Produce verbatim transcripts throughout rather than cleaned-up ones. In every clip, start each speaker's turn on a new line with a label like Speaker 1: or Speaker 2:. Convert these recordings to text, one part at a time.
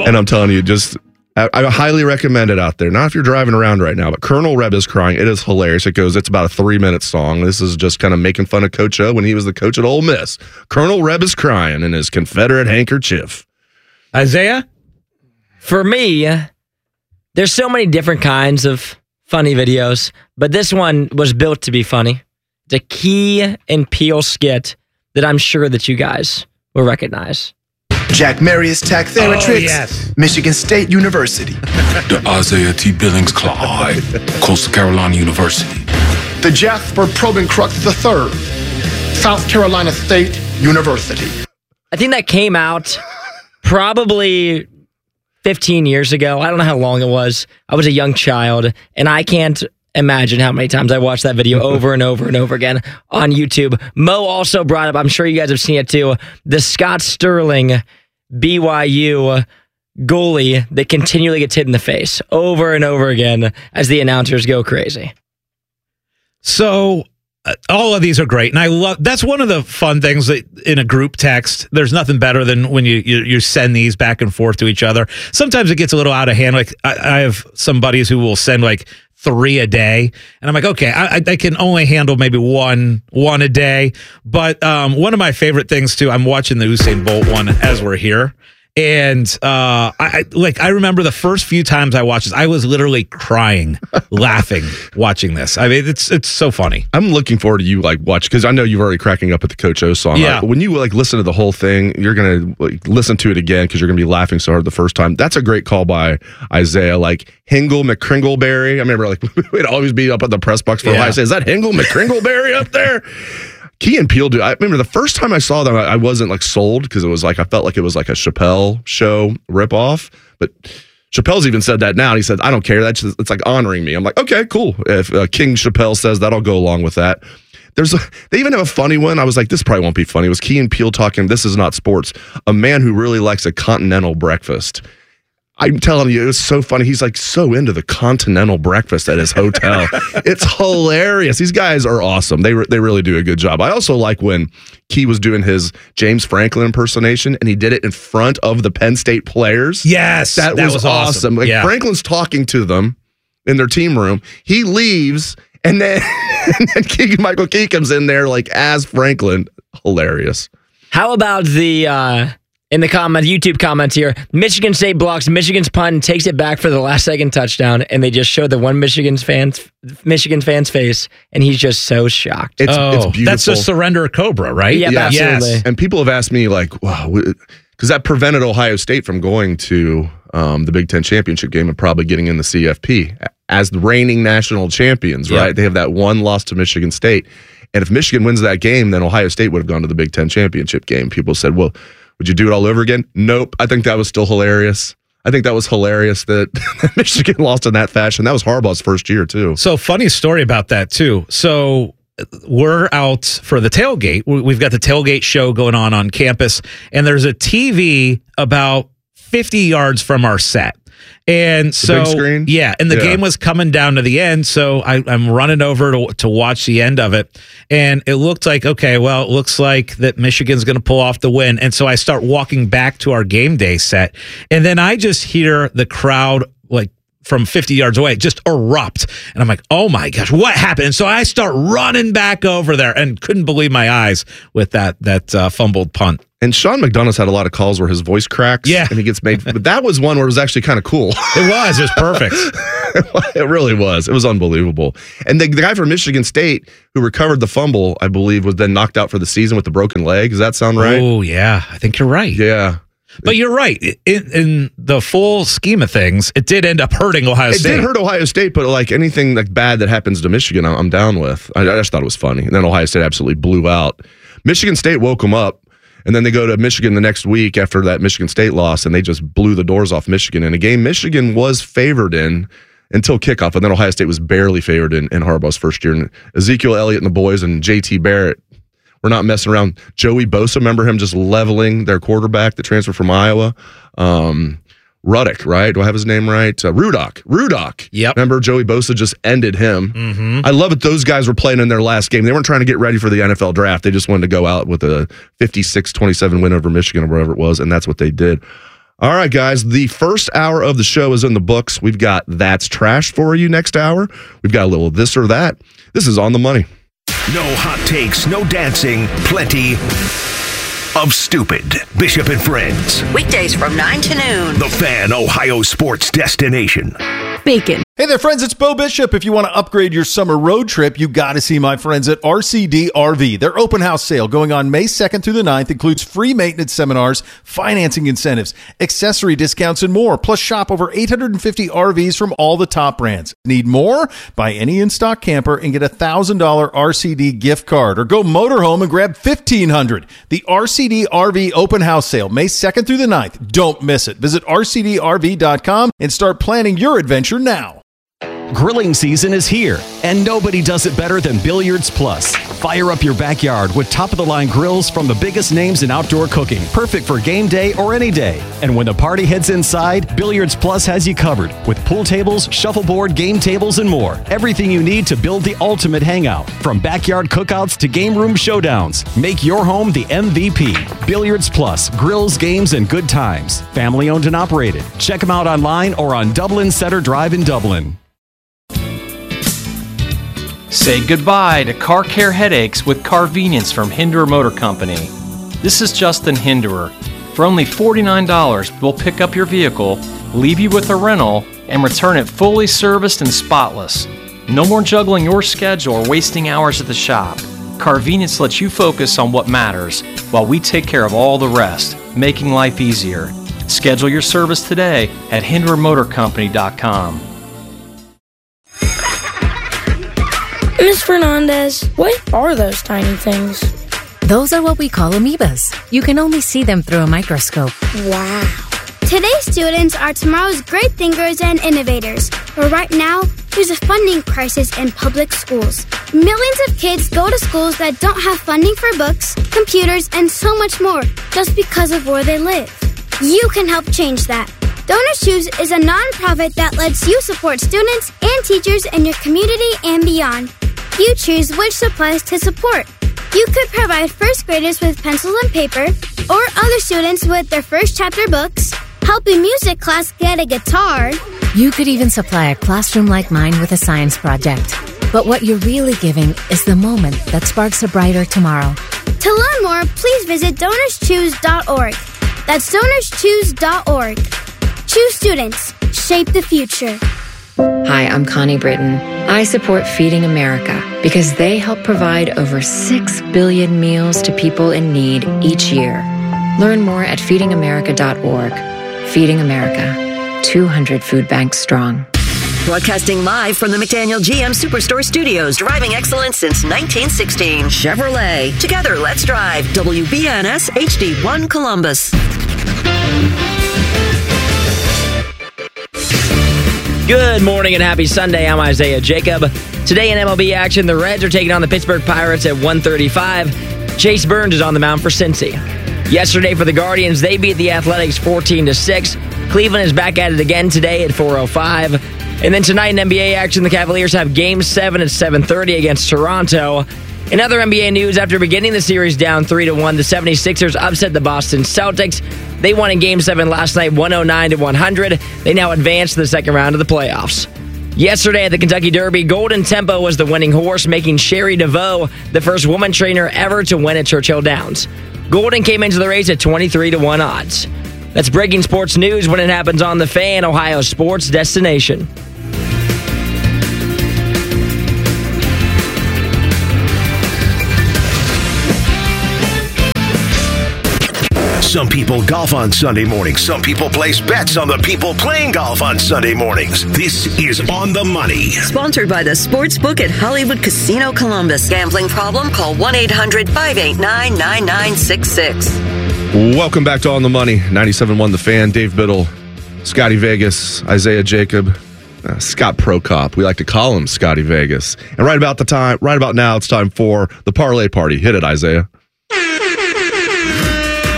Speaker 1: And I'm telling you, just I, I highly recommend it out there. Not if you're driving around right now, but Colonel Reb is crying. It is hilarious. It goes, it's about a three minute song. This is just kind of making fun of Coach O when he was the coach at Ole Miss. Colonel Reb is crying in his Confederate handkerchief.
Speaker 2: Isaiah?
Speaker 3: For me, there's so many different kinds of funny videos, but this one was built to be funny. It's a Key and Peele skit that I'm sure that you guys will recognize.
Speaker 4: Jack Marius Tack Theratrix,
Speaker 2: Oh, yes.
Speaker 4: Michigan State University.
Speaker 5: The Isaiah T. Billings Clyde, Coastal Carolina University.
Speaker 6: The Jasper Probencrux the third, South Carolina State University.
Speaker 3: I think that came out probably fifteen years ago. I don't know how long it was. I was a young child, and I can't imagine how many times I watched that video over and over and over again on YouTube. Mo also brought up, I'm sure you guys have seen it too, the Scott Sterling B Y U goalie that continually gets hit in the face over and over again as the announcers go crazy.
Speaker 2: So uh, all of these are great, and I love. That's one of the fun things that in a group text. There's nothing better than when you you, you send these back and forth to each other. Sometimes it gets a little out of hand. Like I, I have some buddies who will send like three a day, and I'm like, okay, I, I can only handle maybe one one a day. But um, one of my favorite things too, I'm watching the Usain Bolt one as we're here. And uh, I like I remember the first few times I watched this, I was literally crying, laughing, watching this. I mean, it's it's so funny.
Speaker 1: I'm looking forward to you like watch because I know you're already cracking up at the Coach O song.
Speaker 2: Yeah.
Speaker 1: Like, when you like listen to the whole thing, you're gonna like, listen to it again because you're gonna be laughing so hard the first time. That's a great call by Isaiah. Like Hingle McCringleberry. I remember like we'd always be up at the press box for
Speaker 2: Yeah.
Speaker 1: a while. Say, is that Hingle McCringleberry up there? Key and Peele do. I remember the first time I saw them, I, I wasn't like sold because it was like I felt like it was like a Chappelle show ripoff. But Chappelle's even said that now. And he said, "I don't care. That's just, it's like honoring me." I'm like, okay, cool. If uh, King Chappelle says that, I'll go along with that. There's a, they even have a funny one. I was like, this probably won't be funny. It was Key and Peele talking. This is not sports. A man who really likes a continental breakfast. I'm telling you, it was so funny. He's like so into the continental breakfast at his hotel. It's hilarious. These guys are awesome. They re- they really do a good job. I also like when Key was doing his James Franklin impersonation, and he did it in front of the Penn State players.
Speaker 2: Yes,
Speaker 1: that,
Speaker 2: that
Speaker 1: was,
Speaker 2: was
Speaker 1: awesome.
Speaker 2: awesome.
Speaker 1: Like
Speaker 2: Yeah.
Speaker 1: Franklin's talking to them in their team room. He leaves, and then, and then Keegan Michael Key comes in there like as Franklin. Hilarious.
Speaker 3: How about the uh, in the comment YouTube comments here? Michigan State blocks Michigan's punt and takes it back for the last second touchdown, and they just show the one Michigan's fans Michigan fan's face, and he's just so shocked.
Speaker 1: It's,
Speaker 2: oh,
Speaker 1: it's beautiful.
Speaker 2: that's a surrender cobra, right?
Speaker 3: Yeah,
Speaker 1: Yes.
Speaker 3: absolutely.
Speaker 1: And people have asked me, like, wow, because that prevented Ohio State from going to um, the Big Ten championship game and probably getting in the C F P as the reigning national champions, right?
Speaker 2: Yep.
Speaker 1: They have that one loss to Michigan State. And if Michigan wins that game, then Ohio State would have gone to the Big Ten championship game. People said, well, would you do it all over again? Nope. I think that was still hilarious. I think that was hilarious that Michigan lost in that fashion. That was Harbaugh's first year, too.
Speaker 2: So funny story about that too. So we're out for the tailgate. We've got the tailgate show going on on campus, and there's a T V about fifty yards from our set. And so,
Speaker 1: big screen?
Speaker 2: yeah, and the
Speaker 1: Yeah.
Speaker 2: game was coming down to the end, so I, I'm running over to, to watch the end of it, and it looked like, okay, well, it looks like that Michigan's going to pull off the win, and so I start walking back to our game day set, and then I just hear the crowd, like, from fifty yards away, just erupt. And I'm like, oh my gosh, what happened? And so I start running back over there and couldn't believe my eyes with that that uh, fumbled punt.
Speaker 1: And Sean McDonough's had a lot of calls where his voice cracks.
Speaker 2: Yeah.
Speaker 1: And he gets made. But that was one where it was actually kind of cool.
Speaker 2: It was, it was perfect.
Speaker 1: It really was. It was unbelievable. And the, the guy from Michigan State who recovered the fumble, I believe, was then knocked out for the season with the broken leg. Does that sound right?
Speaker 2: Oh, yeah, I think you're right.
Speaker 1: Yeah.
Speaker 2: But you're right. In, in the full scheme of things, it did end up hurting Ohio
Speaker 1: It
Speaker 2: State.
Speaker 1: did hurt Ohio State, but like anything like bad that happens to Michigan, I'm, I'm down with. I, I just thought it was funny. And then Ohio State absolutely blew out. Michigan State woke them up, and then they go to Michigan the next week after that Michigan State loss, and they just blew the doors off Michigan in a game Michigan was favored in until kickoff, and then Ohio State was barely favored in, in Harbaugh's first year. And Ezekiel Elliott and the boys and J T Barrett, we're not messing around. Joey Bosa, remember him just leveling their quarterback that transferred from Iowa? Um, Ruddock, right? Do I have his name right? Uh, Rudock. Rudock.
Speaker 2: Yep.
Speaker 1: Remember Joey Bosa just ended him.
Speaker 2: Mm-hmm.
Speaker 1: I love it. Those guys were playing in their last game. They weren't trying to get ready for the N F L draft. They just wanted to go out with a fifty-six twenty-seven win over Michigan or wherever it was, and that's what they did. All right, guys. The first hour of the show is in the books. We've got That's Trash for you next hour. We've got a little this or that. This is On the Money.
Speaker 7: No hot takes, no dancing, plenty of stupid. Bishop and Friends.
Speaker 8: Weekdays from nine to noon.
Speaker 7: The Fan, Ohio sports destination.
Speaker 8: Bacon.
Speaker 9: Hey there, friends. It's Bo Bishop. If you want to upgrade your summer road trip, you got to see my friends at R C D R V. Their open house sale going on May second through the ninth includes free maintenance seminars, financing incentives, accessory discounts, and more. Plus, shop over eight hundred fifty R Vs from all the top brands. Need more? Buy any in-stock camper and get a one thousand dollars R C D gift card. Or go motorhome and grab fifteen hundred dollars. The R C D R V open house sale, May second through the ninth. Don't miss it. Visit R C D R V dot com and start planning your adventure now.
Speaker 10: Grilling season is here, and nobody does it better than Billiards Plus. Fire up your backyard with top-of-the-line grills from the biggest names in outdoor cooking, perfect for game day or any day. And when the party heads inside, Billiards Plus has you covered with pool tables, shuffleboard, game tables, and more. Everything you need to build the ultimate hangout, from backyard cookouts to game room showdowns. Make your home the M V P. Billiards Plus, grills, games, and good times. Family owned and operated. Check them out online or on Dublin Center Drive in Dublin.
Speaker 11: Say goodbye to car care headaches with Carvenience from Hinderer Motor Company. This is Justin Hinderer. For only forty-nine dollars, we'll pick up your vehicle, leave you with a rental, and return it fully serviced and spotless. No more juggling your schedule or wasting hours at the shop. Carvenience lets you focus on what matters, while we take care of all the rest, making life easier. Schedule your service today at hinderer motor company dot com.
Speaker 12: Miss Fernandez, what are those tiny things?
Speaker 13: Those are what we call amoebas. You can only see them through a microscope.
Speaker 12: Wow. Today's students are tomorrow's great thinkers and innovators. But right now, there's a funding crisis in public schools. Millions of kids go to schools that don't have funding for books, computers, and so much more just because of where they live. You can help change that. Donors Choose is a nonprofit that lets you support students and teachers in your community and beyond. You choose which supplies to support. You could provide first graders with pencils and paper, or other students with their first chapter books, help a music class get a guitar.
Speaker 13: You could even supply a classroom like mine with a science project. But what you're really giving is the moment that sparks a brighter tomorrow.
Speaker 12: To learn more, please visit donors choose dot org. That's donors choose dot org. Choose students. Shape the future.
Speaker 14: Hi, I'm Connie Britton. I support Feeding America because they help provide over six billion meals to people in need each year. Learn more at feeding america dot org. Feeding America, two hundred food banks strong.
Speaker 8: Broadcasting live from the McDaniel G M Superstore Studios, driving excellence since nineteen sixteen. Chevrolet. Together, let's drive. W B N S H D one Columbus.
Speaker 3: Good morning and happy Sunday. I'm Isaiah Jacob. Today in M L B action, the Reds are taking on the Pittsburgh Pirates at one thirty-five. Chase Burns is on the mound for Cincy. Yesterday for the Guardians, they beat the Athletics fourteen to six. Cleveland is back at it again today at four oh five. And then tonight in N B A action, the Cavaliers have Game seven at seven thirty against Toronto. In other N B A news, after beginning the series down three to one, the seventy-sixers upset the Boston Celtics. They won in Game seven last night, one oh nine to one hundred. They now advance to the second round of the playoffs. Yesterday at the Kentucky Derby, Golden Tempo was the winning horse, making Sherry DeVoe the first woman trainer ever to win at Churchill Downs. Golden came into the race at twenty-three to one odds. That's breaking sports news when it happens on The Fan, Ohio sports destination.
Speaker 7: Some people golf on Sunday mornings. Some people place bets on the people playing golf on Sunday mornings. This is On the Money.
Speaker 8: Sponsored by the Sportsbook at Hollywood Casino Columbus. Gambling problem? Call one eight hundred five eight nine nine nine six six.
Speaker 1: Welcome back to On the Money. ninety-seven point one The Fan. Dave Biddle, Scotty Vegas, Isaiah Jacob, uh, Scott Prokop. We like to call him Scotty Vegas. And right about the time, right about now, it's time for the Parlay Party. Hit it, Isaiah.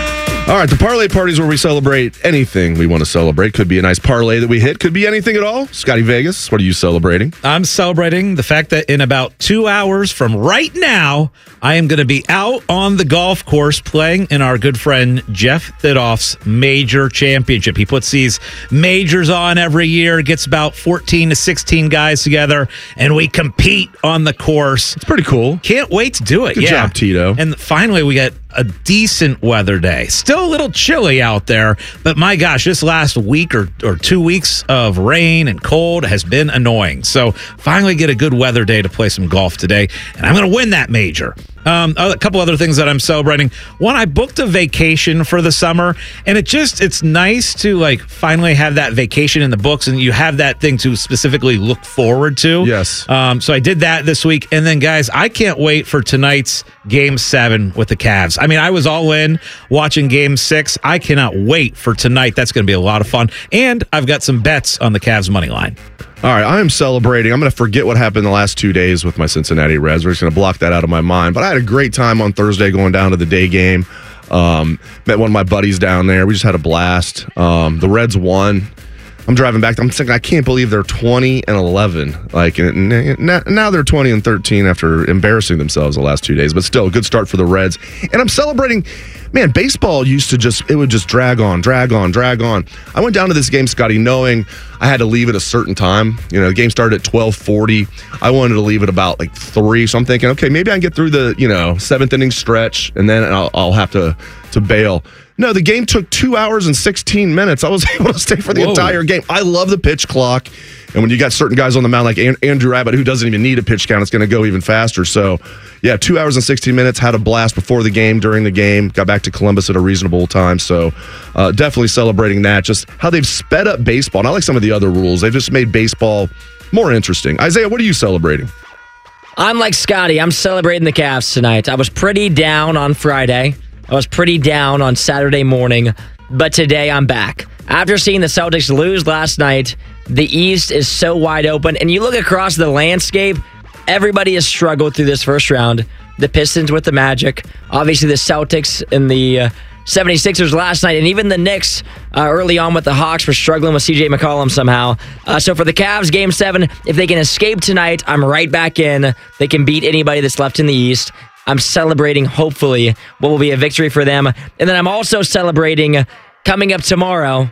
Speaker 1: All right, the parlay party is where we celebrate anything we want to celebrate. Could be a nice parlay that we hit. Could be anything at all. Scotty Vegas, what are you celebrating?
Speaker 2: I'm celebrating the fact that in about two hours from right now, I am going to be out on the golf course playing in our good friend Jeff Thidoff's major championship. He puts these majors on every year, gets about fourteen to sixteen guys together, and we compete on the course.
Speaker 1: It's pretty cool.
Speaker 2: Can't wait to do it.
Speaker 1: Good
Speaker 2: yeah.
Speaker 1: job, Tito.
Speaker 2: And finally, we get a decent weather day. Still a little chilly out there, but my gosh, this last week or, or two weeks of rain and cold has been annoying. So finally get a good weather day to play some golf today, and I'm going to win that major. Um, a couple other things that I'm celebrating. One, I booked a vacation for the summer, and it just, it's nice to like finally have that vacation in the books, and you have that thing to specifically look forward to.
Speaker 1: Yes.
Speaker 2: Um, so I did that this week. And then, guys, I can't wait for tonight's game seven with the Cavs. I mean, I was all in watching game six. I cannot wait for tonight. That's going to be a lot of fun. And I've got some bets on the Cavs money line.
Speaker 1: All right, I am celebrating. I'm going to forget what happened the last two days with my Cincinnati Reds. We're just going to block that out of my mind. But I had a great time on Thursday going down to the day game. Um, met one of my buddies down there. We just had a blast. Um, the Reds won. I'm driving back. I'm thinking, I can't believe they're twenty and eleven. Like now they're twenty and thirteen after embarrassing themselves the last two days. But still, a good start for the Reds. And I'm celebrating. Man, baseball used to just, it would just drag on, drag on, drag on. I went down to this game, Scotty, knowing I had to leave at a certain time. You know, the game started at twelve forty. I wanted to leave at about like three. So I'm thinking, okay, maybe I can get through the, you know, seventh inning stretch, and then I'll, I'll have to, to bail. No, the game took two hours and sixteen minutes. I was able to stay for the
Speaker 2: Whoa.
Speaker 1: entire game. I love the pitch clock. And when you got certain guys on the mound like Andrew Abbott, who doesn't even need a pitch count, it's going to go even faster. So, yeah, two hours and sixteen minutes. Had a blast before the game, during the game. Got back to Columbus at a reasonable time. So, uh, definitely celebrating that. Just how they've sped up baseball. Not like some of the other rules. They've just made baseball more interesting. Isaiah, what are you celebrating?
Speaker 3: I'm like Scotty. I'm celebrating the Cavs tonight. I was pretty down on Friday. I was pretty down on Saturday morning. But today I'm back. After seeing the Celtics lose last night, the East is so wide open. And you look across the landscape, everybody has struggled through this first round. The Pistons with the Magic. Obviously, the Celtics and the uh, seventy-sixers last night. And even the Knicks uh, early on with the Hawks were struggling with C J McCollum somehow. Uh, so for the Cavs, Game seven, if they can escape tonight, I'm right back in. They can beat anybody that's left in the East. I'm celebrating, hopefully, what will be a victory for them. And then I'm also celebrating, coming up tomorrow,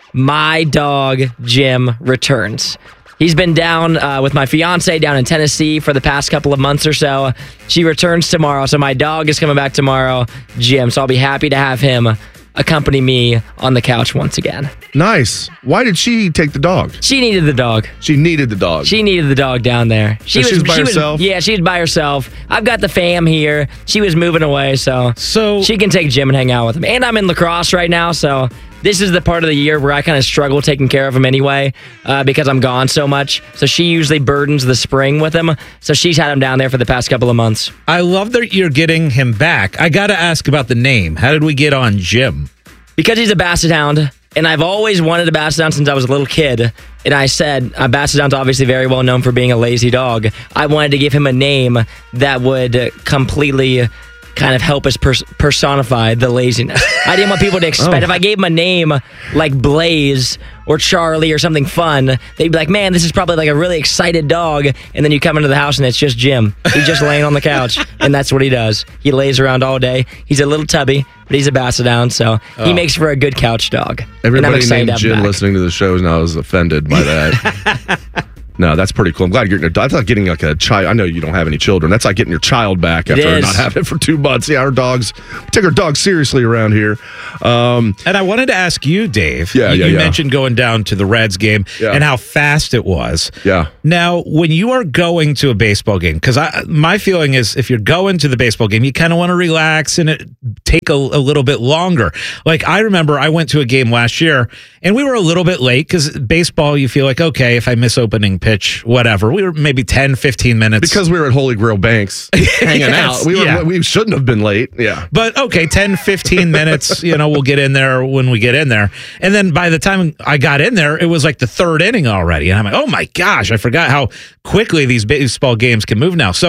Speaker 3: my dog, Jim, returns. He's been down uh, with my fiance down in Tennessee for the past couple of months or so. She returns tomorrow, so my dog is coming back tomorrow, Jim. So I'll be happy to have him accompany me on the couch once again.
Speaker 1: Nice. Why did she take the dog?
Speaker 3: She needed the dog.
Speaker 1: She needed the dog.
Speaker 3: She needed the dog down there.
Speaker 1: She, so was, she was by
Speaker 3: she
Speaker 1: herself?
Speaker 3: Was, yeah, she was by herself. I've got the fam here. She was moving away, so,
Speaker 2: so
Speaker 3: she can take Jim and hang out with him. And I'm in lacrosse right now, so this is the part of the year where I kind of struggle taking care of him anyway uh, because I'm gone so much. So she usually burdens the spring with him. So she's had him down there for the past couple of months.
Speaker 2: I love that you're getting him back. I got to ask about the name. How did we get on Jim?
Speaker 3: Because he's a Basset Hound, and I've always wanted a Basset Hound since I was a little kid. And I said, a Basset Hound's obviously very well known for being a lazy dog. I wanted to give him a name that would completely kind of help us pers- personify the laziness. I didn't want people to expect, oh. if I gave him a name like Blaze or Charlie or something fun, they'd be like, man, this is probably like a really excited dog. And then you come into the house and it's just Jim. He's just laying on the couch, and that's what he does. He lays around all day. He's a little tubby, but he's a Basset Hound, so oh. he makes for a good couch dog.
Speaker 1: Everybody named Jim listening to the shows now is offended by that. No, that's pretty cool. I'm glad you're getting. That's like getting like a child. I know you don't have any children. That's like getting your child back after not having it for two months. Yeah, our dogs we take our dogs seriously around here. Um,
Speaker 2: and I wanted to ask you, Dave.
Speaker 1: Yeah,
Speaker 2: you,
Speaker 1: yeah,
Speaker 2: you
Speaker 1: yeah.
Speaker 2: mentioned going down to the Reds game
Speaker 1: yeah.
Speaker 2: and how fast it was.
Speaker 1: Yeah.
Speaker 2: Now, when you are going to a baseball game, because my feeling is if you're going to the baseball game, you kind of want to relax and it take a, a little bit longer. Like I remember, I went to a game last year and we were a little bit late because baseball, you feel like okay, if I miss opening pitch, whatever. We were maybe ten, fifteen minutes.
Speaker 1: Because we were at Holy Grail Banks hanging
Speaker 2: yes,
Speaker 1: out. We were
Speaker 2: yeah.
Speaker 1: we shouldn't have been late. Yeah.
Speaker 2: But okay, ten, fifteen minutes, you know, we'll get in there when we get in there. And then by the time I got in there, it was like the third inning already. And I'm like, oh my gosh, I forgot how quickly these baseball games can move now. So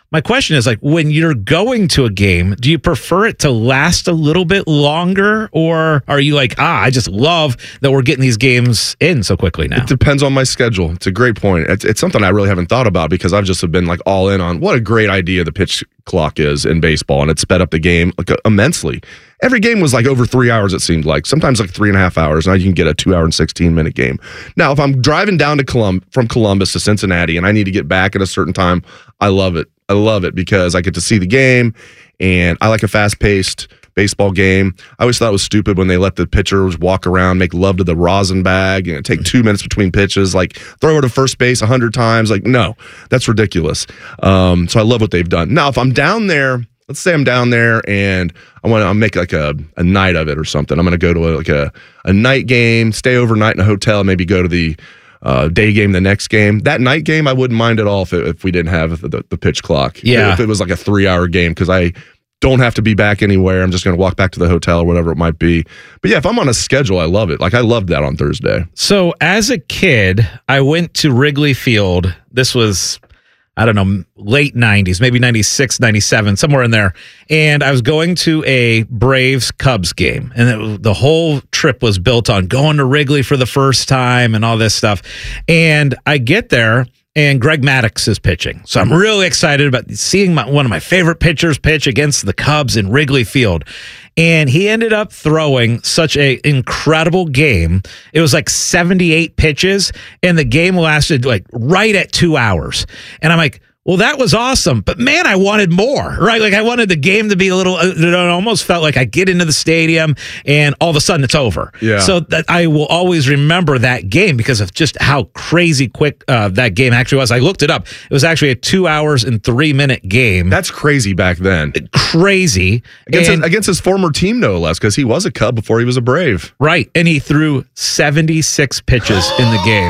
Speaker 2: my question is, like, when you're going to a game, do you prefer it to last a little bit longer, or are you like, ah, I just love that we're getting these games in so quickly now?
Speaker 1: It depends on my schedule. It's a great point. It's, it's something I really haven't thought about because I've just been like all in on what a great idea the pitch clock is in baseball, and it sped up the game like immensely. Every game was like over three hours, it seemed like. Sometimes like three and a half hours. Now you can get a two hour and sixteen minute game. Now, if I'm driving down to Colum- from Columbus to Cincinnati and I need to get back at a certain time, I love it. I love it because I get to see the game, and I like a fast-paced baseball game. I always thought it was stupid when they let the pitchers walk around, make love to the rosin bag, and take two minutes between pitches, like throw it to first base a hundred times. Like, no, that's ridiculous. Um, so I love what they've done. Now, if I'm down there, let's say I'm down there and I want to make like a, a night of it or something. I'm going to go to a, like a, a night game, stay overnight in a hotel, maybe go to the Uh, day game, the next game. That night game, I wouldn't mind at all if, it, if we didn't have the, the pitch clock.
Speaker 2: Yeah.
Speaker 1: If it was like a three-hour game, because I don't have to be back anywhere. I'm just going to walk back to the hotel or whatever it might be. But yeah, if I'm on a schedule, I love it. Like, I loved that on Thursday.
Speaker 2: So as a kid, I went to Wrigley Field. This was, I don't know, late nineties, maybe ninety-six, ninety-seven, somewhere in there. And I was going to a Braves-Cubs game. And it, the whole trip was built on going to Wrigley for the first time and all this stuff. And I get there, and Greg Maddux is pitching. So I'm really excited about seeing my, one of my favorite pitchers pitch against the Cubs in Wrigley Field. And he ended up throwing such an incredible game. It was like seventy-eight pitches, and the game lasted like right at two hours. And I'm like, well, that was awesome, but man, I wanted more, right? Like, I wanted the game to be a little, it almost felt like I get into the stadium and all of a sudden it's over.
Speaker 1: Yeah.
Speaker 2: So that I will always remember that game because of just how crazy quick uh, that game actually was. I looked it up. It was actually a two hours and three minute game.
Speaker 1: That's crazy back then.
Speaker 2: Crazy.
Speaker 1: Against,
Speaker 2: And-
Speaker 1: his, against his former team, no less, because he was a Cub before he was a Brave.
Speaker 2: Right. And he threw seventy-six pitches in the game.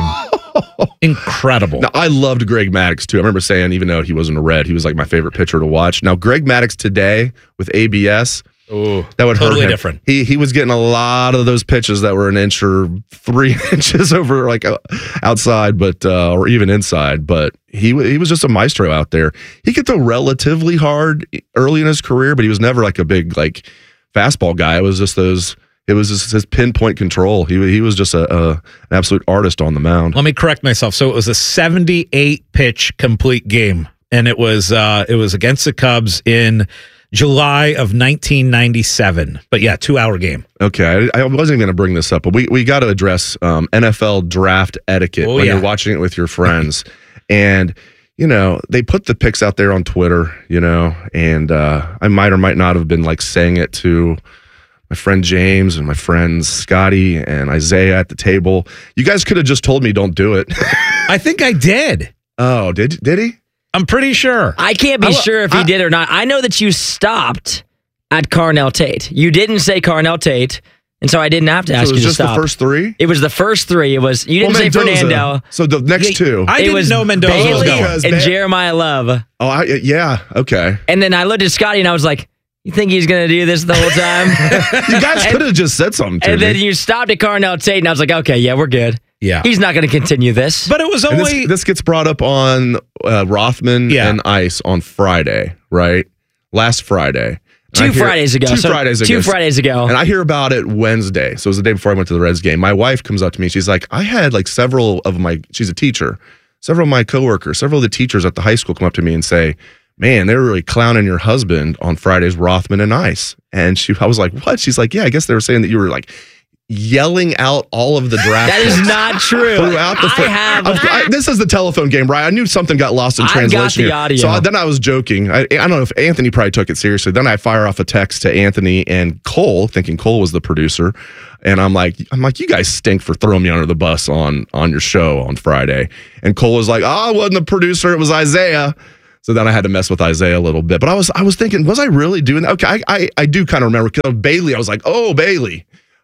Speaker 2: Incredible.
Speaker 1: Now, I loved Greg Maddux, too. I remember saying, even though he wasn't a Red, he was like my favorite pitcher to watch. Now, Greg Maddux today with A B S,
Speaker 2: Ooh,
Speaker 1: that would
Speaker 2: totally
Speaker 1: hurt him.
Speaker 2: different.
Speaker 1: He he was getting a lot of those pitches that were an inch or three inches over, like uh, outside, but uh, or even inside. But he he was just a maestro out there. He could throw relatively hard early in his career, but he was never like a big like fastball guy. It was just those. It was just his pinpoint control. He he was just a, a an absolute artist on the mound.
Speaker 2: Let me correct myself. So it was a seventy-eight pitch complete game, and it was uh, it was against the Cubs in July of nineteen ninety-seven. But yeah, two hour game.
Speaker 1: Okay, I, I wasn't going to bring this up, but we, we got to address um, N F L draft etiquette
Speaker 2: Oh,
Speaker 1: when
Speaker 2: yeah.
Speaker 1: you're watching it with your friends. And, you know, they put the picks out there on Twitter, you know, and uh, I might or might not have been like saying it to my friend James and my friends Scotty and Isaiah at the table. You guys could have just told me don't do it.
Speaker 2: I think I did.
Speaker 1: Oh, did did he?
Speaker 2: I'm pretty sure.
Speaker 3: I can't be
Speaker 1: I-
Speaker 3: sure if he
Speaker 1: I-
Speaker 3: did or not. I know that you stopped at Carnell Tate. You didn't say Carnell Tate, and so I didn't have to
Speaker 1: So
Speaker 3: ask
Speaker 1: it was
Speaker 3: you to
Speaker 1: just
Speaker 3: stop.
Speaker 1: the first three?
Speaker 3: It was the first three. It was you didn't
Speaker 1: Well,
Speaker 3: say
Speaker 1: Mendoza.
Speaker 3: Fernando.
Speaker 1: So the next two.
Speaker 2: I
Speaker 3: it
Speaker 2: didn't
Speaker 3: was
Speaker 2: know Mendoza was
Speaker 3: Bailey
Speaker 2: going.
Speaker 1: Because
Speaker 3: and
Speaker 1: they-
Speaker 3: Jeremiah Love.
Speaker 1: Oh, I, yeah, okay.
Speaker 3: And then I looked at Scotty and I was like, "You think he's going to do this the whole time?"
Speaker 1: You guys could have just said something to
Speaker 3: And
Speaker 1: me.
Speaker 3: then you stopped at Carnell Tate, and I was like, "Okay, yeah, we're good.
Speaker 2: Yeah.
Speaker 3: He's not going to continue this."
Speaker 2: But it was
Speaker 1: And
Speaker 2: only
Speaker 1: this, this gets brought up on uh, Rothman
Speaker 2: Yeah.
Speaker 1: and Ice on Friday, right? Last Friday.
Speaker 3: Two
Speaker 1: And I hear-
Speaker 3: Fridays ago.
Speaker 1: Two
Speaker 3: So
Speaker 1: Fridays ago.
Speaker 3: Two Fridays ago.
Speaker 1: And I hear about it Wednesday. So it was the day before I went to the Reds game. My wife comes up to me. She's like, I had like several of my, she's a teacher, several of my coworkers, several of the teachers at the high school come up to me and say, man, they were really clowning your husband on Fridays, Rothman and Ice. And she, I was like, what? She's like, yeah, I guess they were saying that you were like yelling out all of the draft
Speaker 3: That is
Speaker 1: picks
Speaker 3: not true.
Speaker 1: throughout the.
Speaker 3: I have-
Speaker 1: Of course, I- this is the telephone game, right? I knew something got lost in
Speaker 3: I've got
Speaker 1: translation.
Speaker 3: the
Speaker 1: here.
Speaker 3: audio.
Speaker 1: So I, then I was joking. I, I don't know if Anthony probably took it seriously. Then I fire off a text to Anthony and Cole, thinking Cole was the producer, and I'm like, I'm like, you guys stink for throwing me under the bus on on your show on Friday. And Cole was like, oh, I wasn't the producer. It was Isaiah. So then I had to mess with Isaiah a little bit. But I was I was thinking, was I really doing that? Okay, I I, I do kind of remember. Cause Bailey, I was like, oh, Bailey.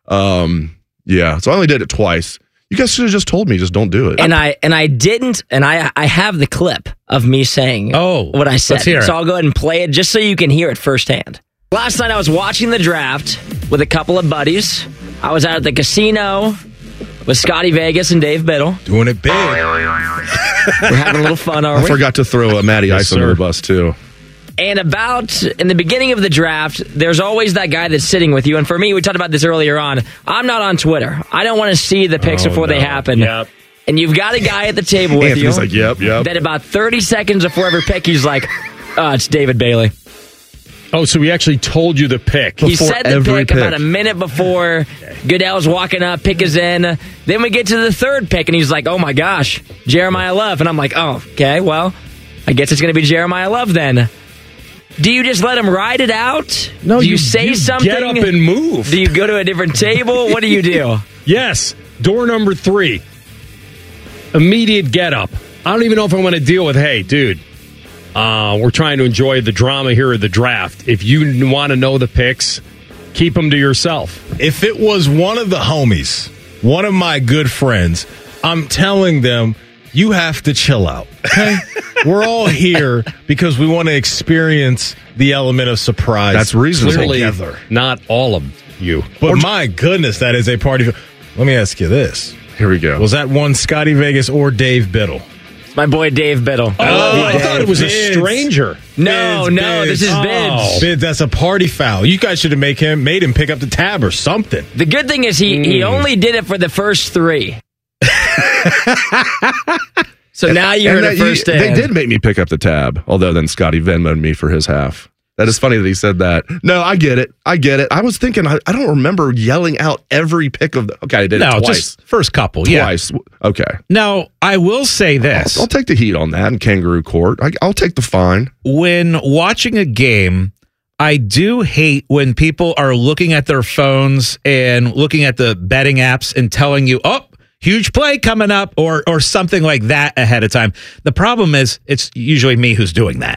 Speaker 1: Um, yeah. So I only did it twice. You guys should have just told me, just don't do it.
Speaker 3: and I and I didn't, and I I have the clip of me saying
Speaker 2: Oh,
Speaker 3: what I said.
Speaker 2: let's hear it.
Speaker 3: So I'll go ahead and play it just so you can hear it firsthand. Last night I was watching the draft with a couple of buddies. I was out at the casino with Scotty Vegas and Dave Biddle.
Speaker 2: Doing it big.
Speaker 3: We're having a little fun, are
Speaker 1: I
Speaker 3: we?
Speaker 1: forgot to throw a Matty
Speaker 2: Yes,
Speaker 1: Ice under
Speaker 2: sir.
Speaker 1: the bus too.
Speaker 3: And about in the beginning of the draft, there's always that guy that's sitting with you. And for me, we talked about this earlier on. I'm not on Twitter. I don't want to see the picks
Speaker 15: Oh,
Speaker 3: before
Speaker 15: no.
Speaker 3: they happen.
Speaker 15: Yep.
Speaker 3: And you've got a guy at the table with
Speaker 1: Anthony's
Speaker 3: you.
Speaker 1: like, yep, yep.
Speaker 3: That about thirty seconds before every pick, he's like, oh, it's David Bailey.
Speaker 15: Oh, so he actually told you the pick.
Speaker 3: He said the pick, pick about a minute before Goodell's walking up, pick is in. Then we get to the third pick, and he's like, oh, my gosh, Jeremiah Love. And I'm like, oh, okay, well, I guess it's going to be Jeremiah Love then. Do you just let him ride it out?
Speaker 15: No,
Speaker 3: do you,
Speaker 15: you
Speaker 3: say
Speaker 15: you
Speaker 3: something?
Speaker 15: get up and move.
Speaker 3: Do you go to a different table? What do you do?
Speaker 15: Yes, door number three. Immediate get up. I don't even know if I want to deal with, hey, dude, uh, we're trying to enjoy the drama here of the draft. If you want to know the picks, keep them to yourself.
Speaker 16: If it was one of the homies, one of my good friends, I'm telling them, you have to chill out. Okay? We're all here because we want to experience the element of surprise.
Speaker 1: That's reasonable.
Speaker 15: Clearly,
Speaker 16: Together.
Speaker 15: not all of you.
Speaker 16: But or, my goodness, that is a party. Let me ask you this.
Speaker 1: Here we go.
Speaker 16: Was that one Scotty Vegas or Dave Biddle?
Speaker 3: It's my boy Dave Biddle.
Speaker 15: Oh, I, I thought it was
Speaker 16: Bids.
Speaker 15: a stranger.
Speaker 3: No,
Speaker 16: Bids,
Speaker 3: no,
Speaker 16: Bids.
Speaker 3: this is
Speaker 15: Oh.
Speaker 3: Bids.
Speaker 16: Bids, that's a party foul. You guys should have make him made him pick up the tab or something.
Speaker 3: The good thing is he,
Speaker 15: Mm.
Speaker 3: he only did it for the first three. So now you
Speaker 1: And
Speaker 3: heard
Speaker 1: that
Speaker 3: it first.
Speaker 1: you- They did make me pick up the tab, although then Scotty Venmoed me for his half. That is funny that he said that. No, I get it. I get it. I was thinking, I, I don't remember yelling out every pick of the. Okay, I did
Speaker 2: No,
Speaker 1: it twice.
Speaker 2: just first couple, yeah.
Speaker 1: Twice. Okay.
Speaker 2: Now, I will say this.
Speaker 1: I'll, I'll take the heat on that in kangaroo court. I, I'll take the fine.
Speaker 2: When watching a game, I do hate when people are looking at their phones and looking at the betting apps and telling you, oh, huge play coming up or or something like that ahead of time. The problem is it's usually me who's doing that.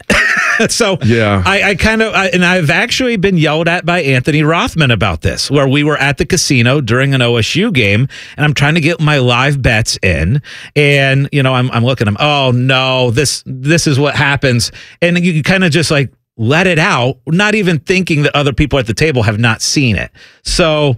Speaker 2: So
Speaker 1: yeah,
Speaker 2: I, I kind of, I, and I've actually been yelled at by Anthony Rothman about this, where we were at the casino during an O S U game, and I'm trying to get my live bets in, and you know, I'm I'm looking, I'm, oh no, this this is what happens, and you kind of just like let it out, not even thinking that other people at the table have not seen it. So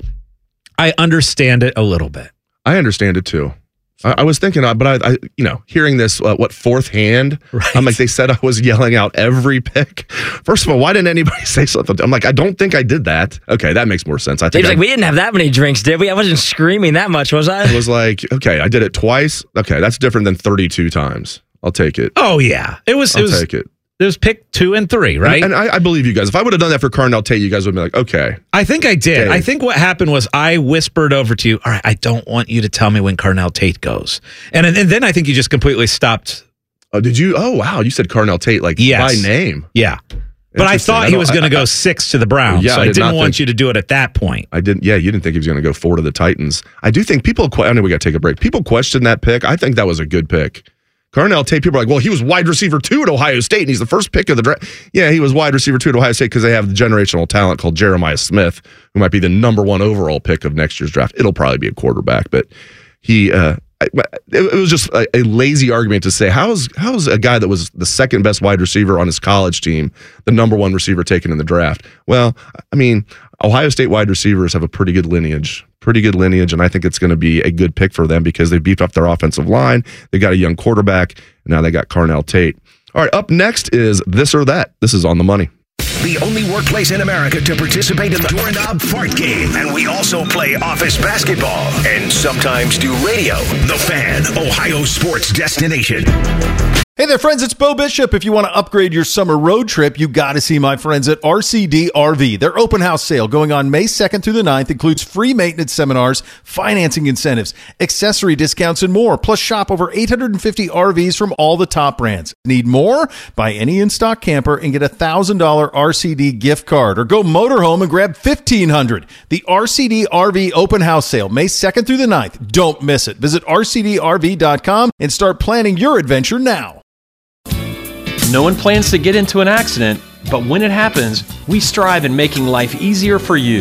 Speaker 2: I understand it a little bit.
Speaker 1: I understand it too. I, I was thinking, but I, I, you know, hearing this, uh, what fourth hand? Right. I'm like, they said I was yelling out every pick. First of all, why didn't anybody say something? I'm like, I don't think I did that. Okay, that makes more sense. I think
Speaker 3: Dave's
Speaker 1: I,
Speaker 3: like, we didn't have that many drinks, did we? I wasn't screaming that much, was I?
Speaker 1: I was like, okay, I did it twice. Okay, that's different than thirty-two times. I'll take it.
Speaker 2: Oh yeah, it was.
Speaker 1: I'll
Speaker 2: it was,
Speaker 1: take it.
Speaker 2: It was pick two and three, right?
Speaker 1: And, and I, I believe you guys. If I would have done that for Carnell Tate, you guys would be like, okay.
Speaker 2: I think I did.
Speaker 1: Dave.
Speaker 2: I think what happened was I whispered over to you, all right, I don't want you to tell me when Carnell Tate goes. And, and then I think you just completely stopped.
Speaker 1: Oh, did you? Oh, wow. You said Carnell Tate like
Speaker 2: Yes.
Speaker 1: by name.
Speaker 2: Yeah. But I
Speaker 1: Interesting.
Speaker 2: thought
Speaker 1: I
Speaker 2: he
Speaker 1: don't-
Speaker 2: was going to
Speaker 1: I-
Speaker 2: go
Speaker 1: I-
Speaker 2: six to the Browns.
Speaker 1: Yeah,
Speaker 2: so
Speaker 1: I
Speaker 2: I,
Speaker 1: did
Speaker 2: didn't
Speaker 1: not
Speaker 2: want
Speaker 1: think-
Speaker 2: you to do it at that point.
Speaker 1: I didn't. Yeah, you didn't think he was going to go four to the Titans. I do think people. que- I know we got to take a break. People question that pick. I think that was a good pick. Carnell Tate. People are like, well, he was wide receiver two at Ohio State, and he's the first pick of the draft. Yeah, he was wide receiver two at Ohio State because they have the generational talent called Jeremiah Smith, who might be the number one overall pick of next year's draft. It'll probably be a quarterback, but he. Uh, it, it was just a, a lazy argument to say how is how is a guy that was the second best wide receiver on his college team the number one receiver taken in the draft? Well, I mean, Ohio State wide receivers have a pretty good lineage, pretty good lineage, and I think it's going to be a good pick for them because they beefed up their offensive line. They got a young quarterback, and now they got Carnell Tate. All right, up next is This or That. This is On the Money.
Speaker 7: The only workplace in America to participate in the Doorknob Fart Game. And we also play office basketball and sometimes do radio. The Fan, Ohio sports destination.
Speaker 9: Hey there, friends. It's Bo Bishop. If you want to upgrade your summer road trip, you got to see my friends at R C D R V. Their open house sale going on May second through the ninth includes free maintenance seminars, financing incentives, accessory discounts, and more. Plus, shop over eight hundred fifty R Vs from all the top brands. Need more? Buy any in-stock camper and get a one thousand dollars R C D gift card. Or go motorhome and grab fifteen hundred dollars. The R C D R V open house sale, May second through the ninth. Don't miss it. Visit R C D R V dot com and start planning your adventure now.
Speaker 11: No one plans to get into an accident, but when it happens, we strive in making life easier for you.